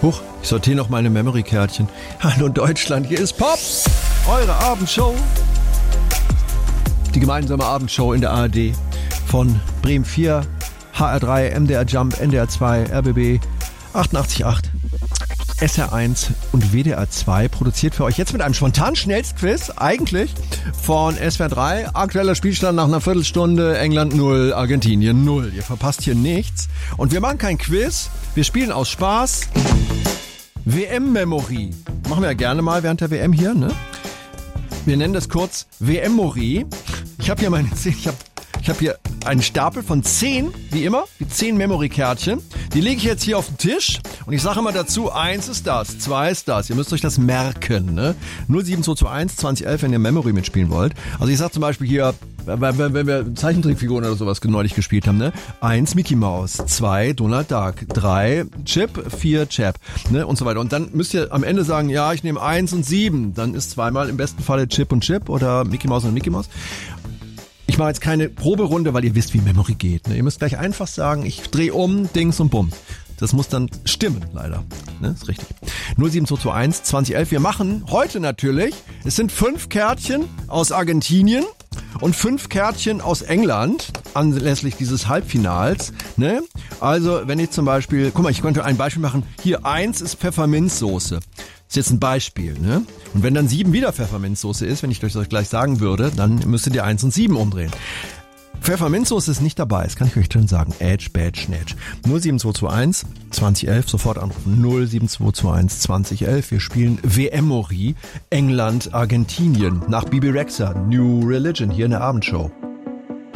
Huch, ich sortiere noch meine Memory-Kärtchen. Hallo Deutschland, hier ist Pop, eure Abendshow. Die gemeinsame Abendshow in der ARD von Bremen 4, HR3, MDR Jump, NDR 2, RBB 88.8, SR1 und WDR 2 produziert für euch jetzt mit einem spontanen Schnellstquiz, eigentlich von SWR 3. Aktueller Spielstand nach einer Viertelstunde, England 0, Argentinien 0. Ihr verpasst hier nichts. Und wir machen kein Quiz, wir spielen aus Spaß WM-Memory. Machen wir ja gerne mal während der WM hier, ne? Wir nennen das kurz WM-Morie. Ich habe hier meine 10, ich habe hier einen Stapel von 10, wie immer, die 10 Memory-Kärtchen. Die lege ich jetzt hier auf den Tisch und ich sage immer dazu, 1 ist das, 2 ist das. Ihr müsst euch das merken, ne? 07221 2011, wenn ihr Memory mitspielen wollt. Also ich sage zum Beispiel hier, wenn wir Zeichentrickfiguren oder sowas neulich gespielt haben, ne? 1 Mickey Mouse, 2 Donald Duck, 3 Chip, 4 Chap, ne? Und so weiter. Und dann müsst ihr am Ende sagen, ja, ich nehme 1 und 7. Dann ist zweimal im besten Falle Chip und Chip oder Mickey Mouse und Mickey Mouse. Ich mache jetzt keine Proberunde, weil ihr wisst, wie Memory geht. Ne? Ihr müsst gleich einfach sagen, ich drehe um, Dings und Bumm. Das muss dann stimmen, leider. Ne? Ist richtig. 07221 2011. Wir machen heute natürlich, es sind 5 Kärtchen aus Argentinien und 5 Kärtchen aus England anlässlich dieses Halbfinals. Ne? Also, wenn ich zum Beispiel, guck mal, ich könnte ein Beispiel machen. Hier, 1 ist Pfefferminzsoße. Ist jetzt ein Beispiel, ne? Und wenn dann 7 wieder Pfefferminzsoße ist, wenn ich euch das gleich sagen würde, dann müsstet ihr 1 und 7 umdrehen. Pfefferminzsoße ist nicht dabei, das kann ich euch schon sagen. Edge, Badge, Snatch. 07221 2011, sofort anrufen. 07221 2011. Wir spielen WM-Morie, England, Argentinien. Nach Bibi Rexha, New Religion, hier in der Abendshow.